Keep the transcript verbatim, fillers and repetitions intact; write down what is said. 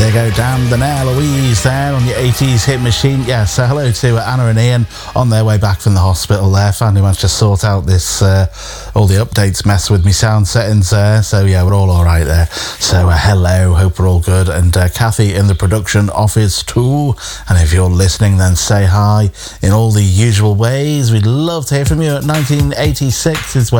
There you go, Dan, Danielle, Louise there on your eighties hit machine. Yeah, so hello to Anna and Ian on their way back from the hospital there. Finally managed to sort out this, uh, all the updates mess with me sound settings there. So yeah, we're all alright there. So uh, hello, hope we're all good. And uh, Kathy in the production office too. And if you're listening, then say hi in all the usual ways. We'd love to hear from you at nineteen eighty-six is where